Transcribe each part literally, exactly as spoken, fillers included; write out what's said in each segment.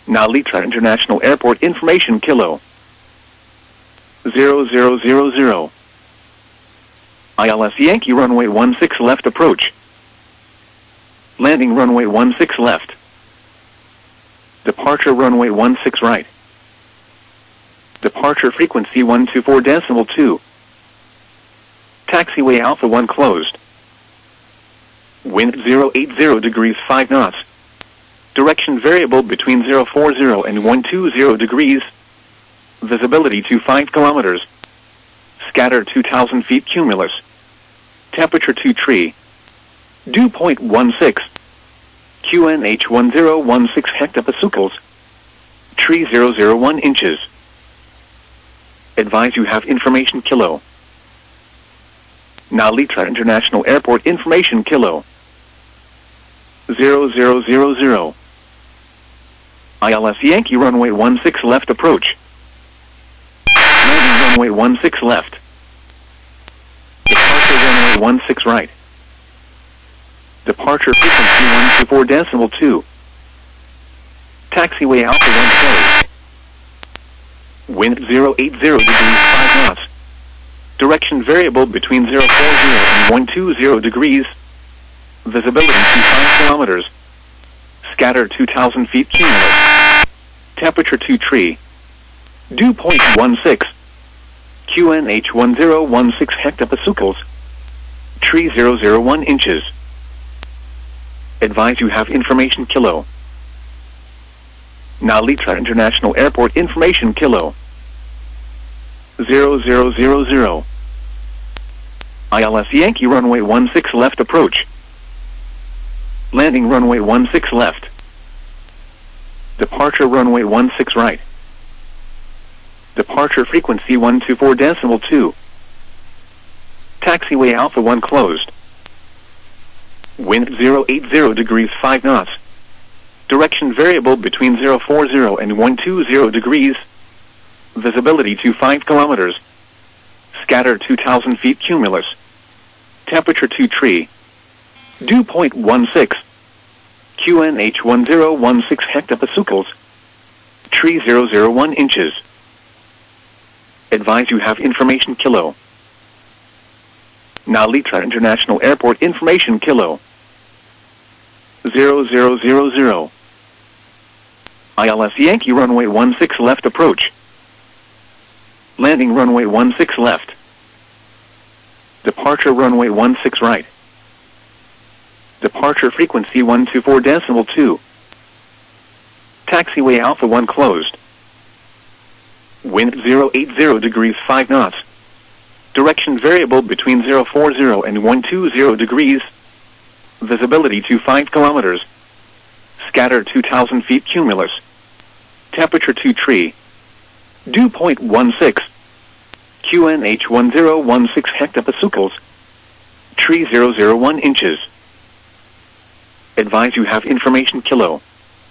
Nalitra International Airport information Kilo zero zero zero zero. I L S Yankee runway one six left approach. Landing runway one six left. Departure runway one six right. Departure frequency one two four decimal two. Taxiway Alpha one closed. Wind zero eight zero degrees five knots. Direction variable between zero four zero and one two zero degrees. Visibility to five kilometers. Scatter two thousand feet cumulus. Temperature two tree. Dew point one six. Q N H one zero one six hectopascals. Tree zero zero one inches. Advise you have information Kilo. Nalitra International Airport information Kilo zero zero zero zero. I L S Yankee runway one six left approach. Landing runway one six left. Departure runway one six right. Departure frequency one two four decimal two. Taxiway Alpha one closed. Wind zero eight zero degrees five knots. Direction variable between zero four zero and one two zero degrees. Visibility to five kilometers. Scatter two thousand feet cumulus. Temperature two tree. Dew point one six. Q N H one zero one six hectopascals. Tree zero zero one inches. Advise you have information Kilo. Nalitra International Airport information Kilo zero zero zero zero. I L S Yankee runway one six left approach. Landing runway one six left. Departure runway one six right. Departure frequency one two four decimal two. Taxiway Alpha one closed. Wind zero eight zero degrees five knots. Direction variable between zero four zero and one two zero degrees. Visibility to five kilometers. Scatter two thousand feet cumulus. Temperature two tree. Dew point one six. Q N H one zero one six hectopascals. Tree zero zero one inches. Advise you have information Kilo. Nalitra International Airport information Kilo zero zero zero zero. I L S Yankee runway one six left approach. Landing runway one six left. Departure runway one six right. Departure frequency one two four decimal two. Taxiway Alpha one closed. Wind zero eight zero degrees five knots. Direction variable between zero four zero and one two zero degrees. Visibility to five kilometers. Scatter two thousand feet cumulus. Temperature two tree. Dew point one six. Q N H one zero one six hectopascals. Tree zero zero one inches. Advise you have information Kilo.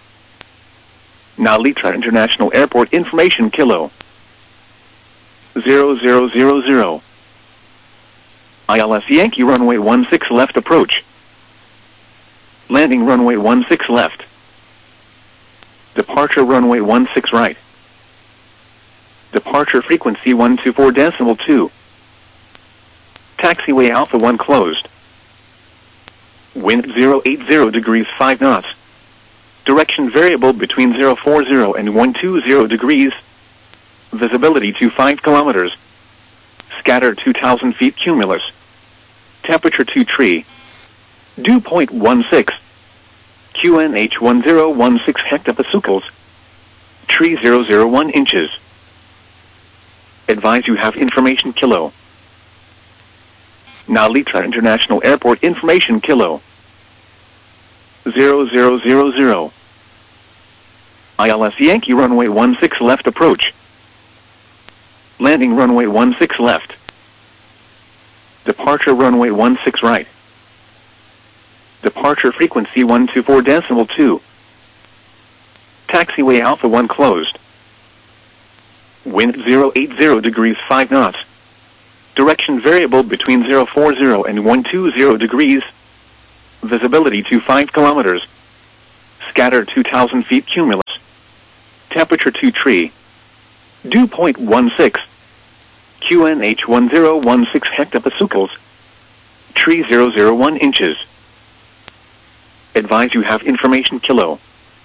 Nalitra International Airport information Kilo zero zero zero zero. I L S Yankee runway one six left approach. Landing runway one six left. Departure runway one six right. Departure frequency one two four decimal two. Taxiway Alpha one closed. Wind zero eight zero degrees five knots. Direction variable between zero four zero and one two zero degrees. Visibility to five kilometers. Scatter two thousand feet cumulus. Temperature two tree. Dew point one six. Q N H one zero one six hectopascals. Tree zero zero one inches. Advise you have information Kilo. Nalitra International Airport information Kilo zero zero zero zero. I L S Yankee runway one six left approach. Landing runway one six left. Departure runway one six right. Departure frequency one two four decimal two. Taxiway Alpha one closed. Wind zero eight zero degrees five knots. Direction variable between zero four zero and one two zero degrees. Visibility to five kilometers. Scatter two thousand feet cumulus. Temperature two tree. Dew point one six. Q N H one zero one six hectopascals. Tree zero zero one inches. Advise you have information kilo.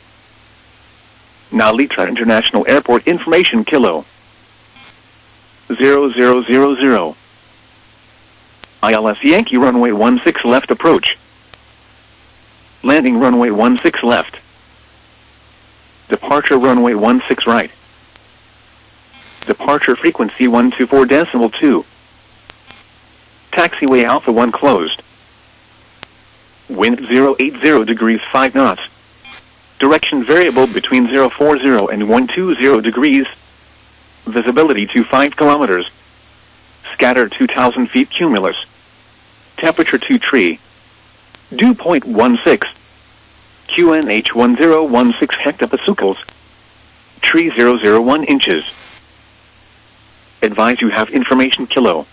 Nalita International Airport information kilo. zero zero zero zero. I L S Yankee runway one six left approach. Landing runway one six left. Departure runway one six right. Departure frequency one two four decimal two. Taxiway Alpha one closed. Wind zero eight zero degrees five knots. Direction variable between zero four zero and one two zero degrees. Visibility to five kilometers. Scatter two thousand feet cumulus. Temperature two tree. Dew point one six. Q N H one zero one six hectopascals. Tree zero zero one inches. Advise you have information kilo.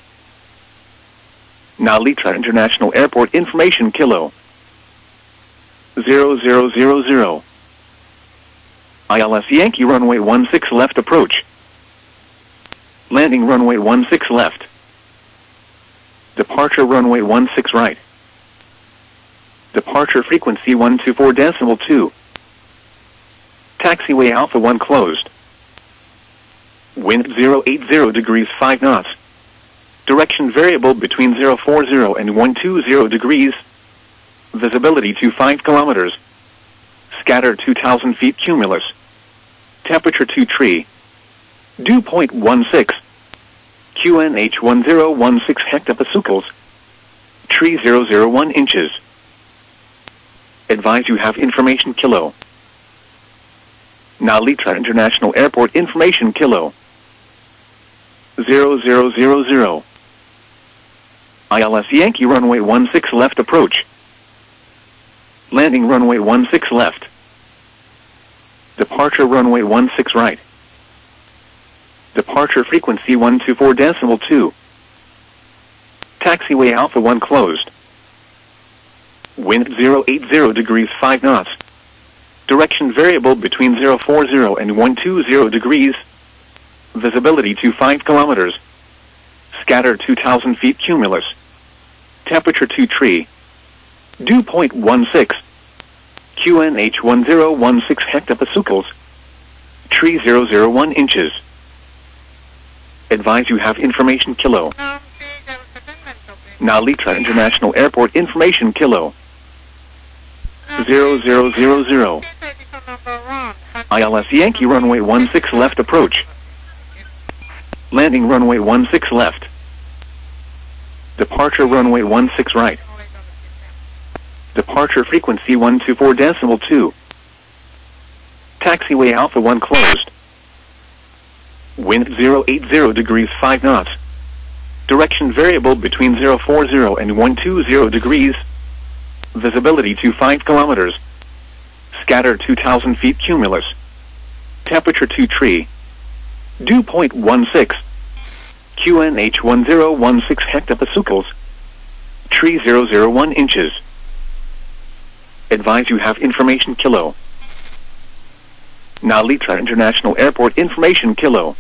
Nalita International Airport information kilo. zero zero zero zero. I L S Yankee runway one six left approach. Landing runway one six left. Departure runway one six right. Departure frequency one two four decimal two. Taxiway Alpha one closed. Wind zero eight zero degrees five knots. Direction variable between zero four zero and one two zero degrees. Visibility to five kilometers. Scatter two thousand feet cumulus. Temperature two tree. Dew point one six. Q N H one zero one six hectopascals. Tree zero zero one inches. Advise you have information kilo. Nalita International Airport information kilo. zero zero zero zero. I L S Yankee runway one six left approach. Landing runway one six left. Departure runway one six right. Departure frequency one two four decimal two. Taxiway Alpha one closed. Wind zero eight zero degrees five knots. Direction variable between zero four zero and one two zero degrees. Visibility to five kilometers. Scatter two thousand feet cumulus. Temperature two tree. Dew point one six. Q N H one zero one six hectopascals. Tree zero zero one inches. Advise you have information kilo. Nalita International Airport information kilo. zero zero zero zero. I L S Yankee runway one six left approach. Landing runway one six left. Departure runway one six right. Departure frequency one two four decimal two. Taxiway Alpha one closed. Wind zero eight zero degrees five knots. Direction variable between zero four zero and one two zero degrees. Visibility to five kilometers. Scatter two thousand feet cumulus. Temperature two tree. Dew point one six. Q N H one zero one six hectopascals. Tree zero zero one inches. Advise you have information kilo. Nalita International Airport information kilo.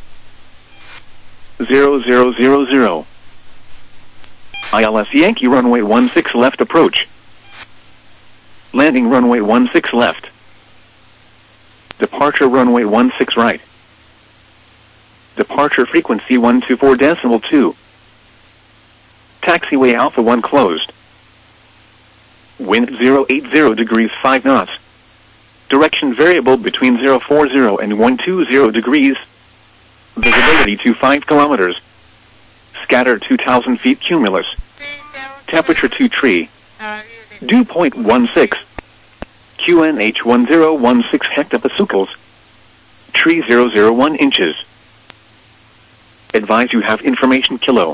zero zero zero zero. I L S Yankee runway one six left approach. Landing runway one six left. Departure runway one six right. Departure frequency one two four decimal two. Taxiway Alpha one closed. Wind zero eight zero degrees five knots. Direction variable between zero four zero and one two zero degrees. Visibility to five kilometers. Scatter two thousand feet cumulus. Temperature two tree. Dew point one six. Q N H one zero one six hectopascals. Tree zero zero one inches. Advise you have information kilo.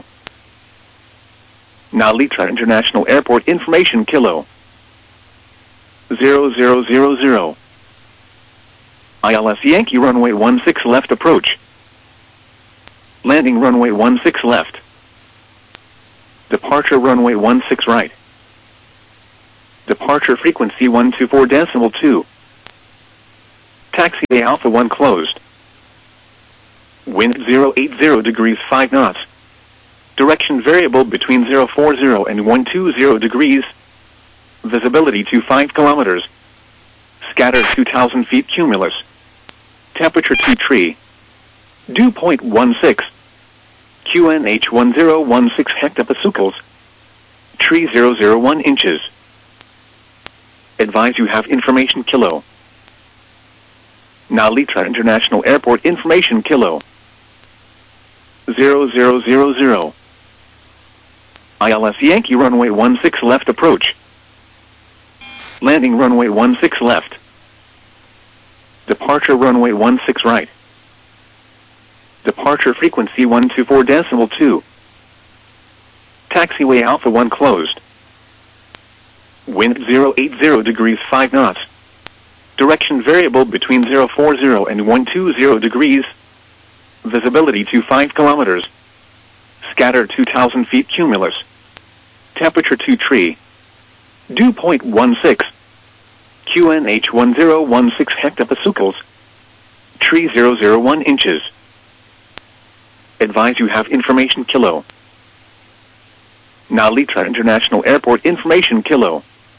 Nalita International Airport information kilo. zero zero zero zero. I L S Yankee runway one six left approach. Landing runway one six left. Departure runway one six right. Departure frequency one two four decimal two. Taxiway Alpha one closed. Wind zero eight zero degrees five knots. Direction variable between zero four zero and one two zero degrees. Visibility to five kilometers. Scattered two thousand feet cumulus. Temperature two tree. Dew point one six. Q N H one zero one six hectopascals. Tree zero zero one inches. Advise you have information kilo. Nalitra International Airport information kilo. zero zero zero zero. I L S Yankee runway one six left approach. Landing runway one six left. Departure runway one six right. Departure frequency one two four decimal two. Taxiway Alpha one closed. Wind zero eight zero degrees five knots. Direction variable between zero four zero and one two zero degrees. Visibility to five kilometers. Scattered two thousand feet cumulus. Temperature two tree. Dew point one six. Q N H one zero one six hectopascals. Tree zero zero one inches. Advise you have information kilo. Nalitra International Airport information kilo.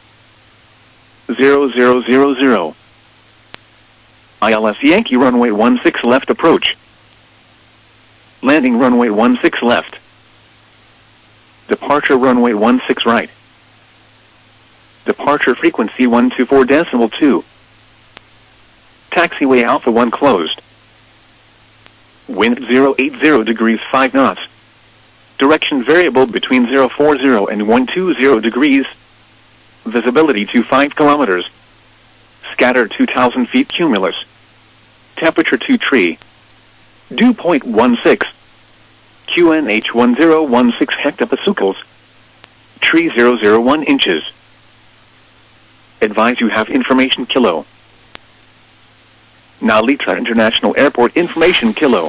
zero zero zero zero. I L S Yankee runway one six left approach. Landing runway one six left. Departure runway one six right. Departure frequency one two four decimal two. Taxiway Alpha one closed. Wind zero eight zero degrees five knots. Direction variable between zero four zero and one two zero degrees. Visibility to five kilometers. Scattered two thousand feet cumulus. Temperature two tree. Dew point one six. Q N H one zero one six hectopascals. Tree zero zero one inches. Advise you have information kilo. Nalitra International Airport information kilo.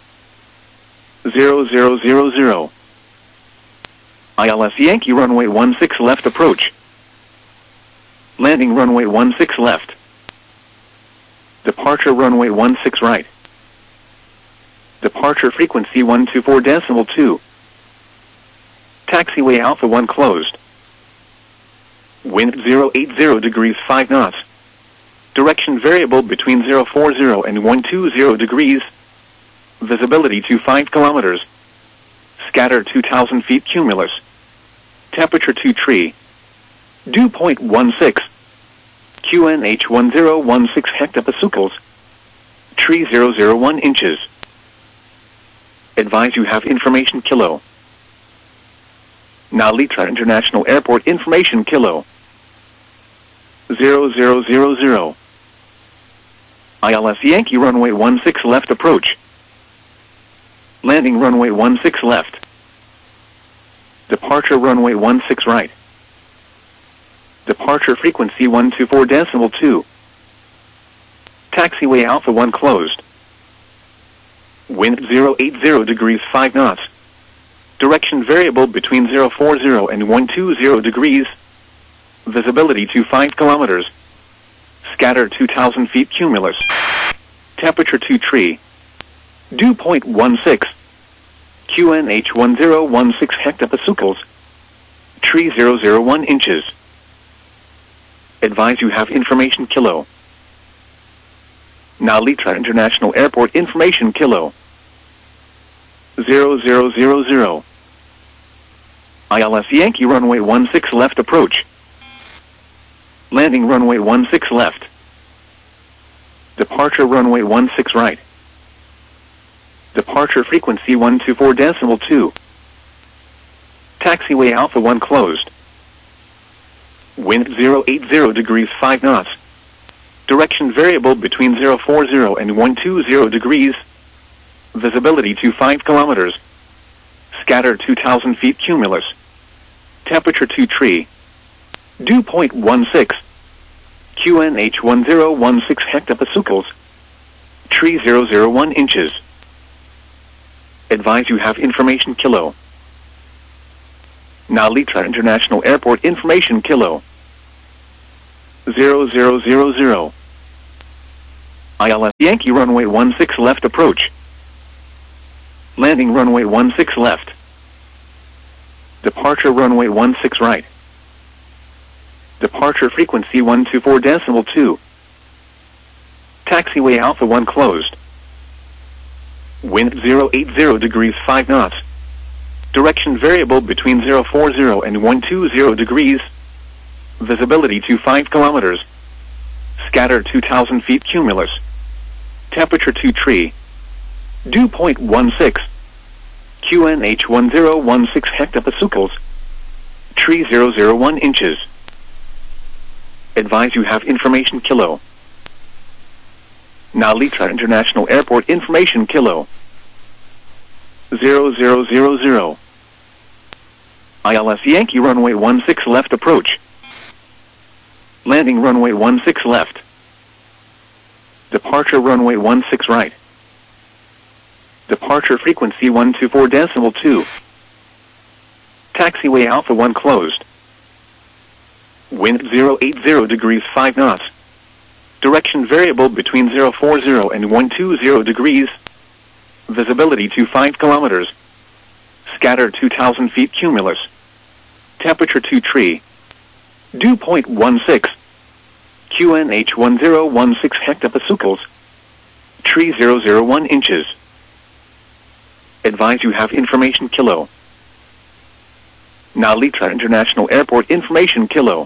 zero zero zero zero. I L S Yankee runway one six left approach. Landing runway one six left. Departure runway one six right. Departure frequency one two four decimal two. Taxiway Alpha one closed. Wind zero eight zero degrees five knots. Direction variable between zero four zero and one two zero degrees. Visibility to five kilometers. Scattered two thousand feet cumulus. Temperature two tree. Dew point one six. Q N H one zero one six hectopascals. Tree zero zero one inches. Advise you have information kilo. Nalitra International Airport information kilo. zero zero zero zero. I L S Yankee runway one six left approach. Landing runway one six left. Departure runway one six right. Departure frequency one two four decimal two. Taxiway Alpha one closed. Wind zero eight zero degrees five knots. Direction variable between zero four zero and one two zero degrees. Visibility to five kilometers. Scattered two thousand feet cumulus. Temperature two tree. Dew point one six. Q N H one zero one six hectopascals. Tree zero zero one inches. Advise you have information kilo. Nalitra International Airport information kilo. zero zero zero zero. I L S Yankee runway one six left approach. Landing runway one six left. Departure runway one six right. Departure frequency one two four decimal two. Taxiway Alpha one closed. Wind zero eight zero degrees five knots. Direction variable between zero four zero and one two zero degrees. Visibility to five kilometers. Scattered two thousand feet cumulus. Temperature two tree. Dew point one six. Q N H one zero one six hectopascals. Tree zero zero one inches. Advise you have information kilo. Nalitra International Airport information kilo. zero zero zero zero. I L S Yankee runway one six left approach. Landing runway one six left. Departure runway one six right. Departure frequency one two four decimal two. Taxiway Alpha one closed. Wind zero eight zero degrees five knots. Direction variable between zero four zero and one two zero degrees. Visibility to five kilometers. Scatter two thousand feet cumulus. Temperature two tree. Dew point one six. Q N H one zero one six hectopascals. Tree zero zero one inches. Advise you have information kilo. Nalitra International Airport information kilo. zero zero zero zero. I L S Yankee runway one six left approach. Landing runway one six left. Departure runway one six right. Departure frequency one two four decimal two. Taxiway Alpha one closed. Wind zero eight zero degrees five knots. Direction variable between zero four zero and one two zero degrees. Visibility to five kilometers. Scatter two thousand feet cumulus. Temperature two tree. Dew point one six. Q N H one zero one six hectopascals. Tree zero zero one inches. Advise you have information kilo. Nalitra International Airport information kilo.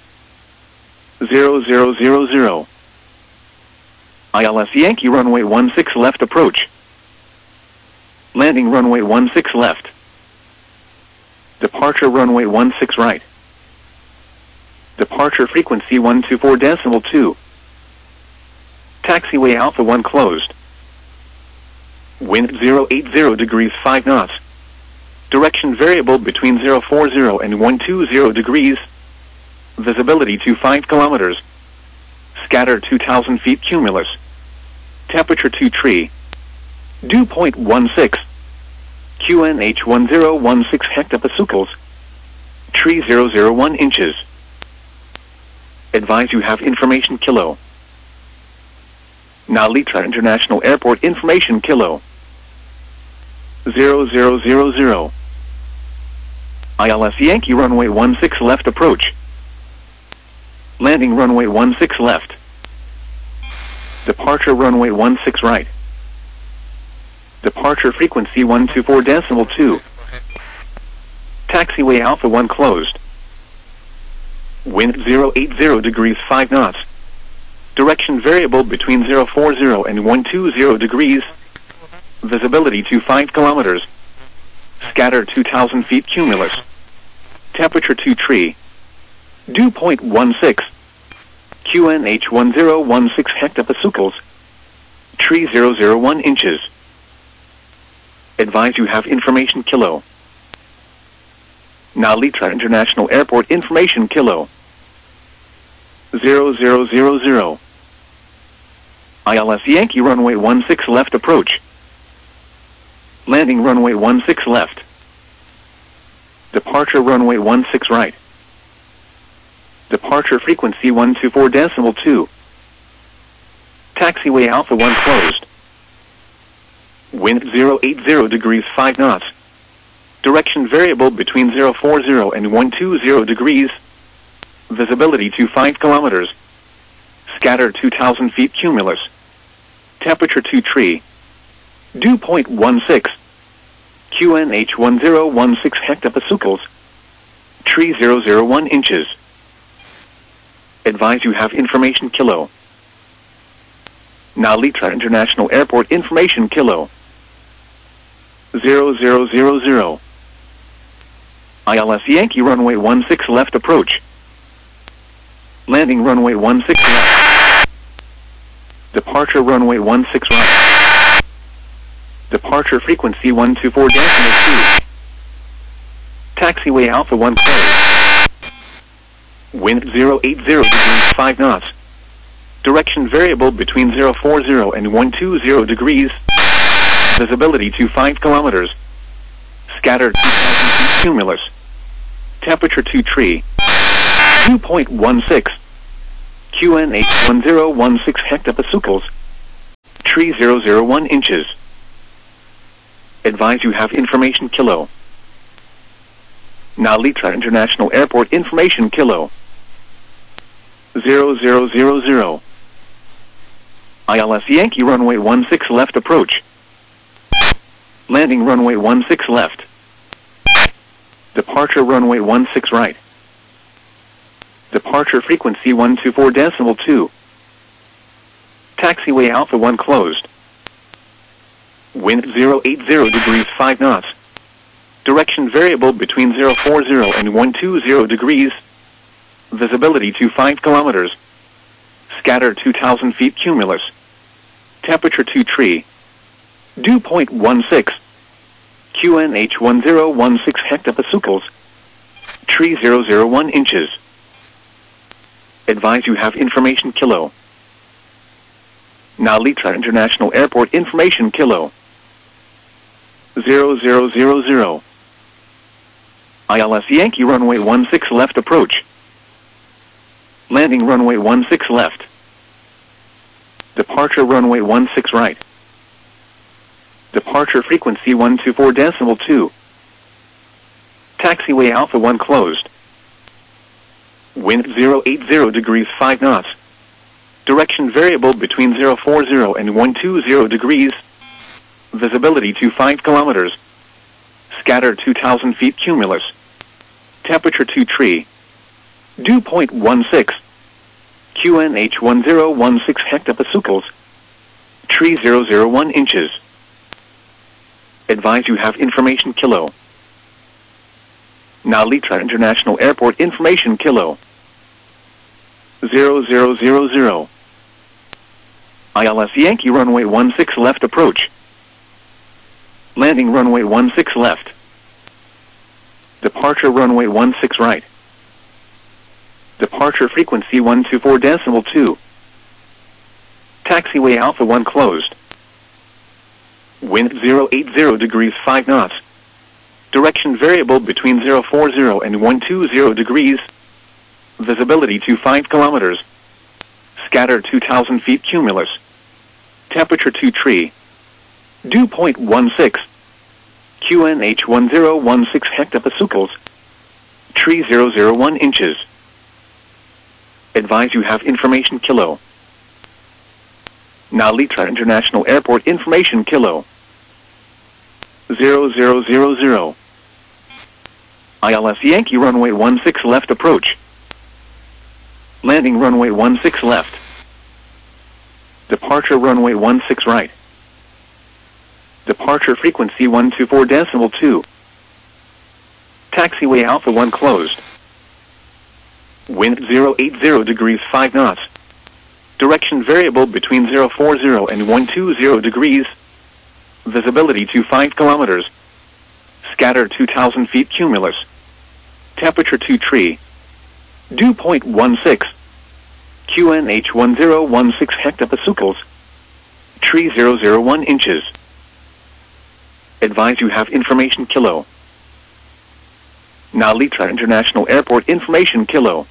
zero zero zero zero. I L S Yankee runway one six left approach. Landing runway one six left. Departure runway one six right. Departure frequency one two four decimal two. Taxiway Alpha one closed. Wind zero eight zero degrees five knots. Direction variable between zero four zero and one two zero degrees. Visibility to five kilometers. Scatter two thousand feet cumulus. Temperature two tree. Dew point one six. Q N H one zero one six hectopascals. Tree zero zero one inches. Advise you have information kilo. Nalitra International Airport information kilo. zero zero zero zero. I L S Yankee runway one six left approach. Landing runway one six left. Departure runway one six right. Departure frequency one two four decimal two. Taxiway Alpha one closed. Wind zero eight zero degrees five knots. Direction variable between zero four zero and one two zero degrees. Visibility to five kilometers. Scatter two thousand feet cumulus. Temperature two tree. Dew point one six. Q N H one zero one six hectopascals. Tree zero zero one inches. Advise you have information kilo. Nalitra International Airport information kilo. zero zero zero zero. I L S Yankee runway one six left approach. Landing runway one six left. Departure runway one six right. Departure frequency one two four decimal two. Taxiway Alpha one closed. Wind zero eight zero degrees five knots. Direction variable between zero four zero and one two zero degrees. Visibility to five kilometers. Scatter two thousand feet cumulus. Temperature two tree. Dew point one six. Q N H one zero one six hectopascals. Tree zero zero one inches. Advise you have information kilo. Nalitra International Airport information kilo. zero zero zero zero. I L S Yankee runway one six left approach. Landing runway one six left. Departure runway one six right. Departure frequency one two four decimal two. Taxiway Alpha one closed. Wind zero eight zero degrees five knots. Direction variable between zero four zero and one two zero degrees. Visibility to five kilometers. Scatter two thousand feet cumulus. Temperature two tree. Dew point one six. Q N H one zero one six hectopascals. Tree zero zero one inches. Advise you have information kilo. Nalitra International Airport information kilo. zero zero zero zero. I L S Yankee runway one six left approach. Landing runway one six left. Departure runway one six right. Departure frequency one two four decimal two. Taxiway Alpha one closed. Wind zero eight zero degrees five knots. Direction variable between zero four zero and one two zero degrees. Visibility to five kilometers. Scatter two thousand feet cumulus. Temperature two tree. Dew point one six. Q N H one zero one six hectopascals. Tree zero zero one inches. Advise you have information kilo. Nalitra International Airport information kilo. zero zero zero zero. I L S Yankee runway one six left approach. Landing runway one six left. Departure runway one six right. Departure frequency one two four decimal two. Taxiway Alpha one closed. Wind zero eight zero degrees five knots. Direction variable between zero four zero and one two zero degrees. Visibility to five kilometers. Scatter two thousand feet cumulus. Temperature two tree. Dew point one six. Q N H one zero one six hectopascals. Tree zero zero one inches. Advise you have information kilo. Nalitra International Airport information kilo. zero zero zero zero. I L S Yankee runway one six left approach. Landing runway one six left. Departure runway one six right. Departure frequency one two four decimal two. Taxiway Alpha one closed. Wind zero eight zero degrees five knots. Direction variable between zero four zero and one two zero degrees. Visibility to five kilometers. Scatter two thousand feet cumulus. Temperature two tree. Dew point one six. Q N H one zero one six hectopascals. Tree zero zero one inches. Advise you have information kilo. Nalitra International Airport information kilo. zero zero zero zero. I L S Yankee runway one six left approach. Landing runway one six left. Departure runway one six right. Departure frequency one two four decimal two. Taxiway Alpha one closed. Wind zero eight zero degrees five knots. Direction variable between zero four zero and one two zero degrees. Visibility to five kilometers. Scatter two thousand feet cumulus. Temperature two tree. Dew point one six. Q N H one zero one six hectopascals. Tree zero zero one inches. Advise you have information kilo. Nalitra International Airport information kilo.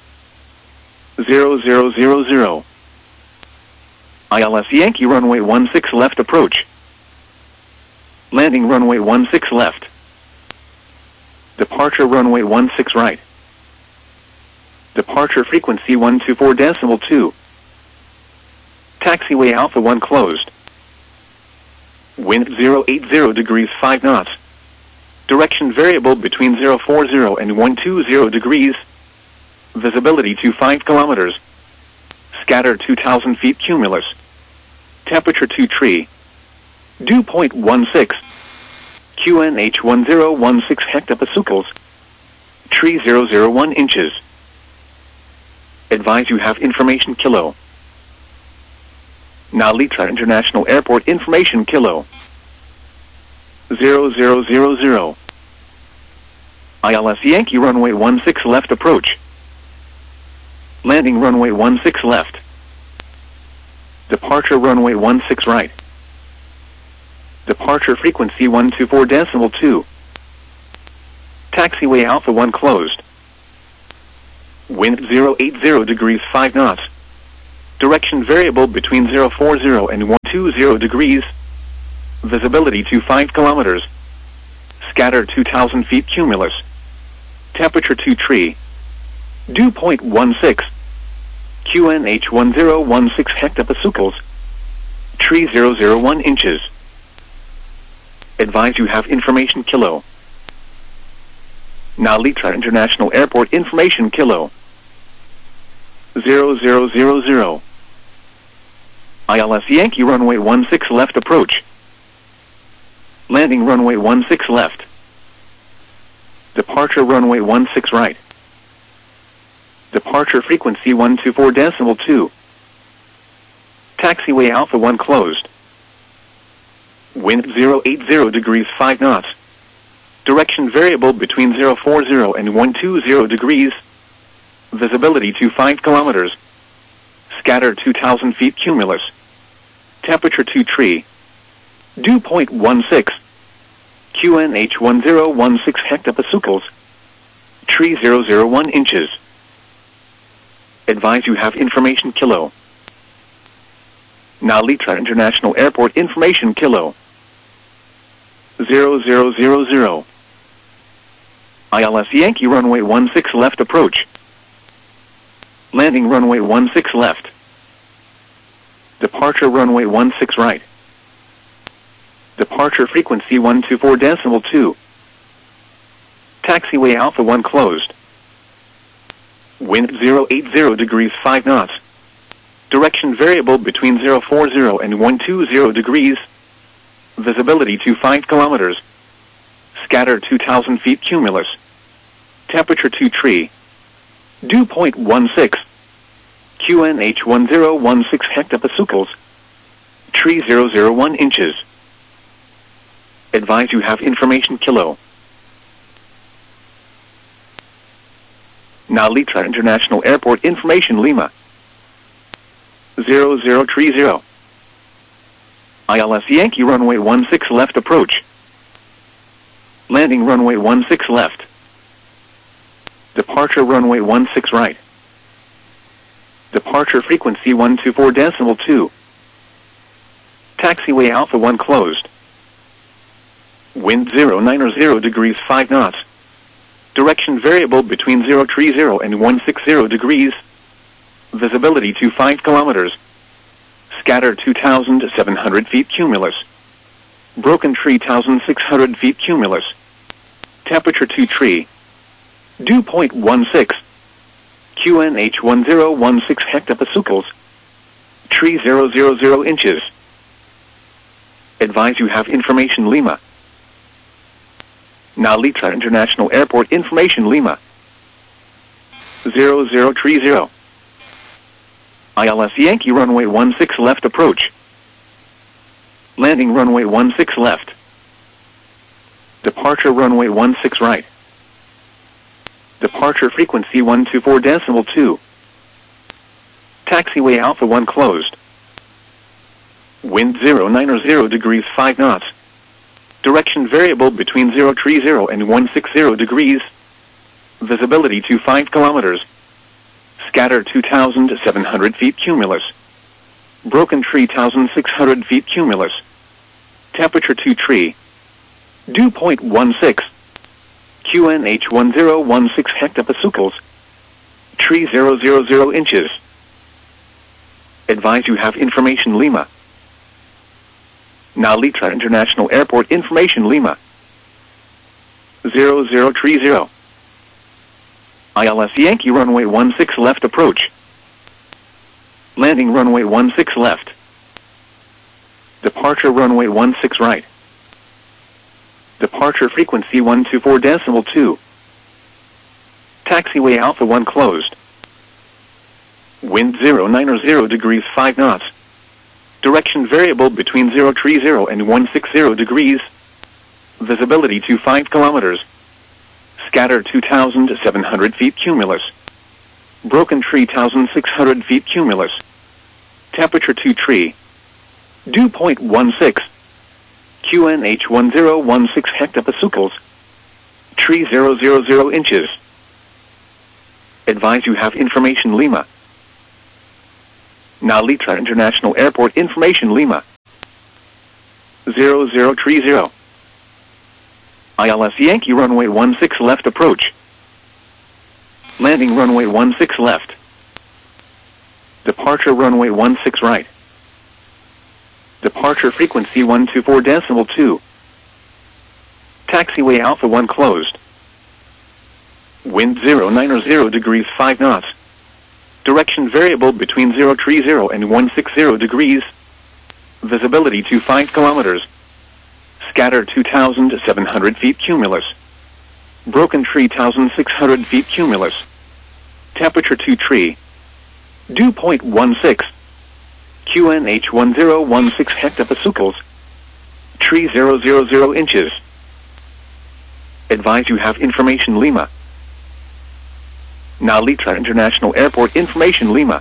zero zero zero zero. I L S Yankee runway one six left approach. Landing runway one six left. Departure runway one six right. Departure frequency one two four decimal two. Taxiway Alpha one closed. Wind zero eight zero degrees five knots. Direction variable between zero four zero and one two zero degrees. Visibility to five kilometers. Scatter two thousand feet cumulus. Temperature two tree. Dew point one six. Q N H one zero one six hectopascals. Tree zero zero one inches. Advise you have information kilo. Nalitra International Airport information kilo. zero zero zero zero. I L S Yankee runway one six left approach. Landing runway one six left. Departure runway one six right. Departure frequency one two four decimal two. Taxiway Alpha one closed. Wind zero eight zero degrees five knots. Direction variable between zero four zero and one two zero degrees. Visibility to five kilometers. Scatter two thousand feet cumulus. Temperature to tree. Dew point one six. Q N H one zero one six hectopascals. Tree zero zero one inches. Advise you have information kilo. Nalitra International Airport information kilo. zero zero zero zero. I L S Yankee runway one six left approach. Landing runway one six left. Departure runway one six right. Departure frequency one two four decimal two. Taxiway Alpha one closed. Wind zero eight zero degrees five knots. Direction variable between zero four zero and one two zero degrees. Visibility to five kilometers. Scatter two thousand feet cumulus. Temperature to tree. Dew point one six. Q N H one zero one six hectopascals. Tree zero zero one inches. Advise you have information kilo. Nalitra International Airport information kilo. zero zero zero zero. I L S Yankee runway one six left approach. Landing runway one six left. Departure runway one six right. Departure frequency one two four decimal two. Taxiway Alpha one closed. Wind zero eight zero degrees five knots. Direction variable between zero four zero and one two zero degrees. Visibility to five kilometers. Scatter two thousand feet cumulus. Temperature to tree. Dew point one six. Q N H one zero one six hectopascals. Tree zero zero one inches. Advise you have information kilo. Nalitra International Airport information Lima. zero zero three zero. I L S Yankee runway one six left approach. Landing runway one six left. Departure runway one six right. Departure frequency one two four decimal two. Taxiway Alpha one closed. Wind zero nine zero degrees five knots. Direction variable between zero three zero and one six zero degrees. Visibility to five kilometers. Scatter two thousand seven hundred feet cumulus. Broken tree one thousand six hundred feet cumulus. Temperature to tree. Dew point one six. Q N H one zero one six hectopascals. Tree zero zero zero inches. Advise you have information Lima. Nalitra International Airport information Lima. zero zero three zero. I L S Yankee runway one six left approach. Landing runway one six left. Departure runway one six right. Departure frequency one two four decimal two. Taxiway Alpha one closed. Wind zero nine zero degrees five knots. Direction variable between zero three zero and one six zero degrees. Visibility to five kilometers. Scatter two thousand seven hundred feet cumulus. Broken tree one thousand six hundred feet cumulus. Temperature to tree. Dew point one six. Q N H one zero one six hectopascals. Tree zero zero zero inches. Advise you have information Lima. Nalitra International Airport information Lima. zero zero three zero. I L S Yankee runway one six left approach. Landing runway one six left. Departure runway one six right. Departure frequency one two four decimal two. Taxiway Alpha one closed. Wind zero nine zero degrees five knots. Direction variable between zero three zero and one six zero degrees. Visibility to five kilometers. Scatter two thousand seven hundred feet cumulus. Broken tree one thousand six hundred feet cumulus. Temperature to tree. Dew point one six. Q N H one zero one six hectopascals. Tree zero zero zero inches. Advise you have information Lima. Now Litra International Airport information Lima. zero zero three zero. I L S Yankee runway one six left approach. Landing runway one six left. Departure runway one six right. Departure frequency one two four decimal two. Taxiway Alpha one closed. Wind zero nine zero degrees five knots. Direction variable between zero three zero and one six zero degrees. Visibility to five kilometers. Scatter two thousand seven hundred feet cumulus. Broken tree one thousand six hundred feet cumulus. Temperature two tree. Dew point one six. Q N H one zero one six hectopascals. Tree zero zero zero inches. Advise you have information Lima. Now Litra International Airport information Lima.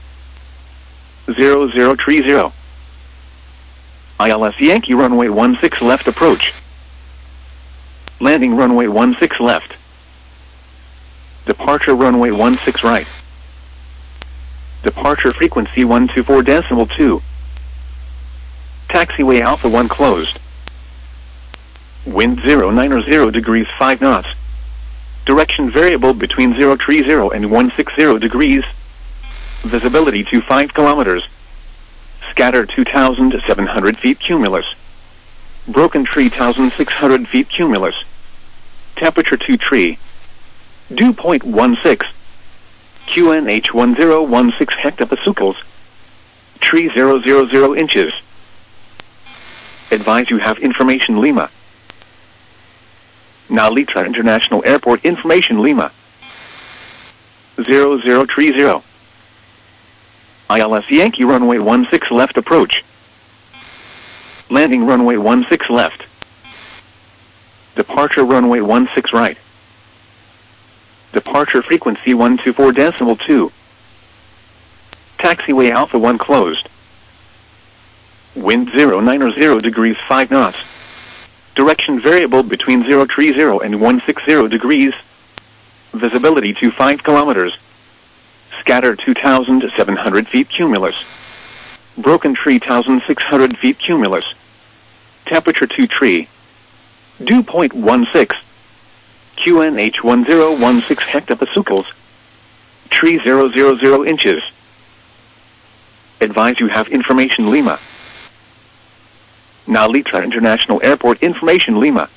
zero zero three zero. I L S Yankee runway one six left approach. Landing runway one six left. Departure runway one six right. Departure frequency one two four decimal two. Taxiway Alpha one closed. Wind zero nine zero degrees five knots. Direction variable between zero three zero and one six zero degrees. Visibility to five kilometers. Scatter two thousand seven hundred feet cumulus. Broken tree one thousand six hundred feet cumulus. Temperature two tree. Dew point one six. Q N H one zero one six hectopascals. Tree zero zero zero inches. Advise you have information Lima. Now Litra International Airport information Lima. zero zero three zero. I L S Yankee runway one six left approach. Landing runway one six left. Departure runway one six right. Departure frequency one two four decimal two. Taxiway Alpha one closed. Wind zero nine zero degrees five knots. Direction variable between zero three zero and one six zero degrees. Visibility to five kilometers. Scatter two thousand seven hundred feet cumulus. Broken tree one thousand six hundred feet cumulus. Temperature two tree. Dew point one six. Q N H one zero one six hectopascals. Tree zero zero zero inches. Advise you have information Lima. Now Litra International Airport information Lima.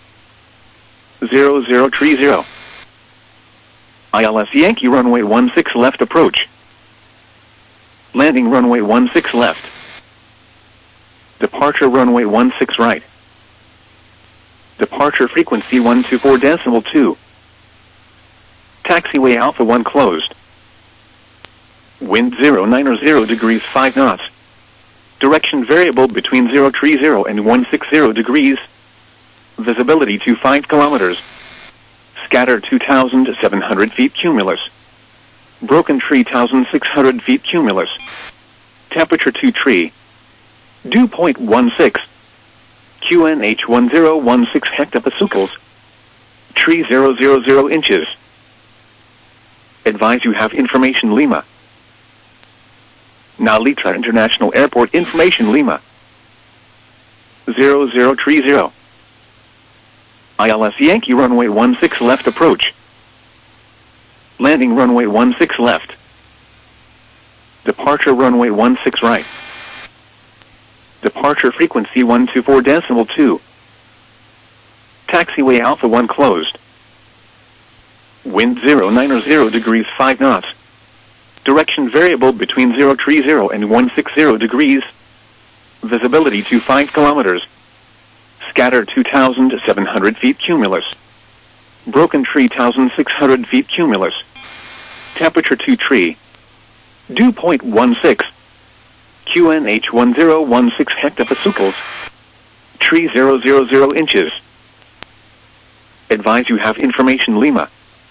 zero zero three zero. I L S Yankee runway one six left approach. Landing runway one six left. Departure runway one six right. Departure frequency one two four decimal two. Taxiway Alpha one closed. Wind zero nine zero degrees five knots. Direction variable between zero three zero and one six zero degrees. Visibility to five kilometers. Scatter two thousand seven hundred feet cumulus. Broken tree one thousand six hundred feet cumulus. Temperature two tree. Dew point one six. Q N H one zero one six hectopascals. Tree zero zero zero inches. Advise you have information Lima. Now Litra International Airport information Lima. zero zero three zero. I L S Yankee runway one six left approach. Landing runway one six left. Departure runway one six right. Departure frequency one two four decimal two. Taxiway Alpha one closed. Wind zero nine zero degrees five knots. Direction variable between zero three zero and one six zero degrees. Visibility to five kilometers. Scatter two thousand seven hundred feet cumulus. Broken tree one thousand six hundred feet cumulus. Temperature two tree. Dew point one six. Q N H one zero one six hectopascals. Tree zero zero zero inches. Advise you have information Lima.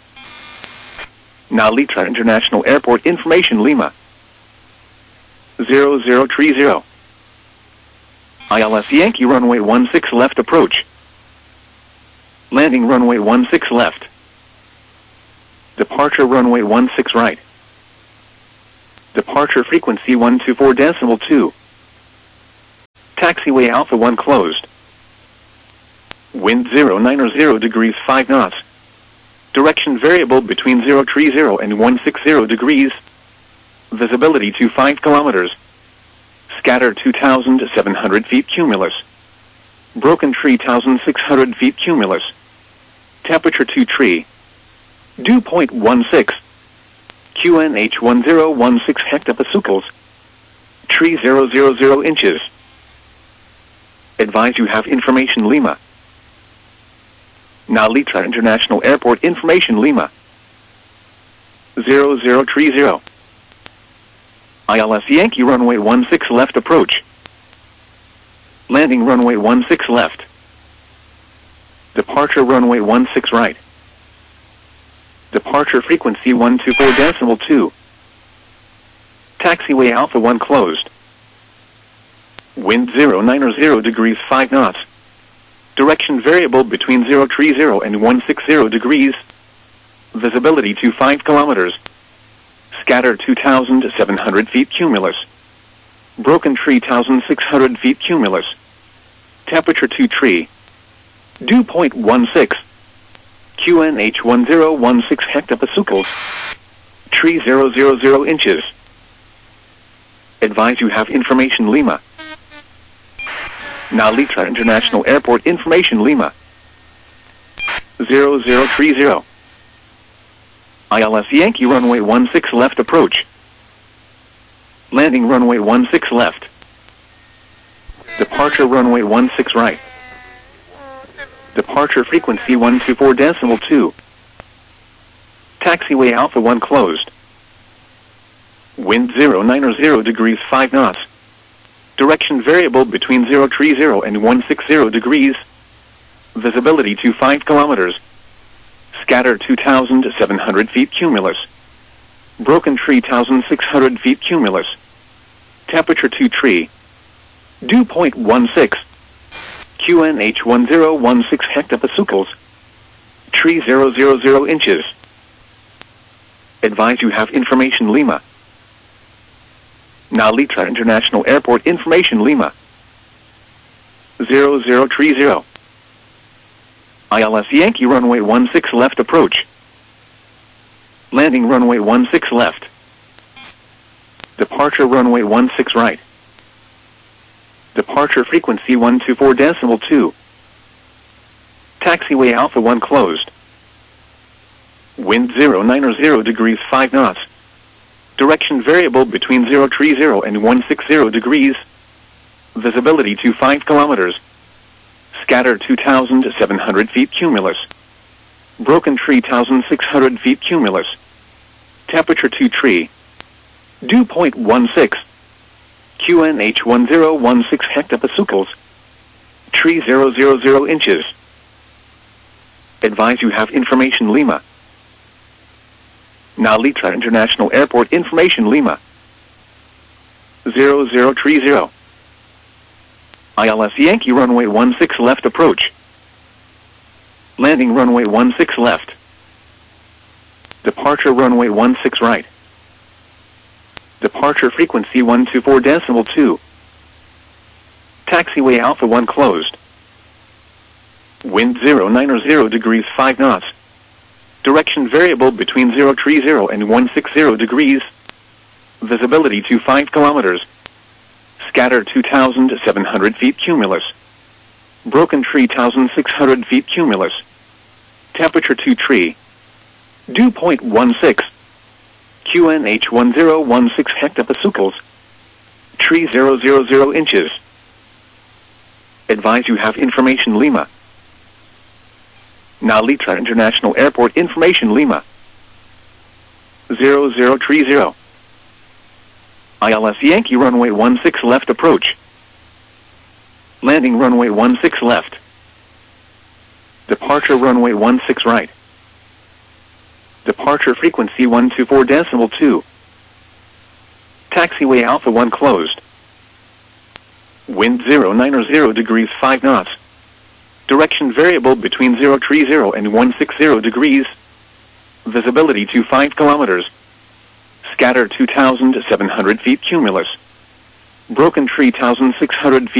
Now Litra International Airport information Lima. zero zero three zero. I L S Yankee runway one six left approach. Landing runway one six left. Departure runway one six right. Departure frequency one two four decimal two. Taxiway Alpha one closed. Wind zero nine zero degrees five knots. Direction variable between zero three zero and one six zero degrees. Visibility to five kilometers. Scatter two thousand seven hundred feet cumulus. Broken three thousand six hundred feet cumulus. Temperature two tree. Dew point one six. Q N H one zero one six hectopascals. Tree zero zero zero inches. Advise you have information Lima. Now Litra International Airport information Lima. zero zero three zero. I L S Yankee runway one six left approach. Landing runway one six left. Departure runway one six right. Departure frequency one two four decimal two. Taxiway Alpha one closed. Wind zero nine zero degrees five knots. Direction variable between zero three zero and one six zero degrees. Visibility to five kilometers. Scatter two thousand seven hundred feet cumulus. Broken three thousand six hundred feet cumulus. Temperature two tree. Dew point one six. Q N H one zero one six hectopascals. Tree zero zero zero inches. Advise you have information Lima. Now Litra International Airport information Lima. zero zero three zero. I L S Yankee runway one six left approach. Landing runway one six left. Departure runway one six right. Departure frequency one two four decimal two. Taxiway Alpha one closed. Wind zero nine zero degrees five knots. Direction variable between zero three zero and one six zero degrees. Visibility to five kilometers. Scatter two thousand seven hundred feet cumulus. Broken three thousand six hundred feet cumulus. Temperature two tree. Dew point one six. Q N H one zero one six hectopascals. Tree zero zero zero inches. Advise you have information Lima. Now Litra International Airport information Lima. zero zero three zero. I L S Yankee runway one six left approach. Landing runway one six left. Departure runway one six right. Departure frequency one two four decimal two. Taxiway Alpha one closed. Wind zero nine zero degrees five knots. Direction variable between zero three zero and one six zero degrees. Visibility to five kilometers. Scatter two thousand seven hundred feet cumulus. Broken three thousand six hundred feet cumulus. Temperature two tree. Dew point one six. Q N H one zero one six hectopascals. Tree zero zero zero inches. Advise you have information Lima. Now Litra International Airport information Lima. zero zero three zero. I L S Yankee runway one six left approach. Landing runway one six left. Departure runway one six right. Departure frequency one two four decimal two. Taxiway Alpha one closed. Wind zero nine zero degrees five knots. Direction variable between zero three zero and one six zero degrees. Visibility to five kilometers. Scatter two thousand seven hundred feet cumulus. Broken three thousand six hundred feet cumulus. Temperature two tree. Dew point one six. Q N H one zero one six hectopascals. Tree zero zero zero inches. Advise you have information Lima. Now Litra International Airport information Lima. zero zero three zero. I L S Yankee runway one six left approach. Landing runway one six left. Departure runway one six right. Departure frequency one two four decimal two. Taxiway Alpha one closed. Wind zero nine zero degrees five knots. Direction variable between zero three zero and one six zero degrees. Visibility to five kilometers. Scatter two thousand seven hundred feet cumulus. Broken tree one thousand six hundred feet.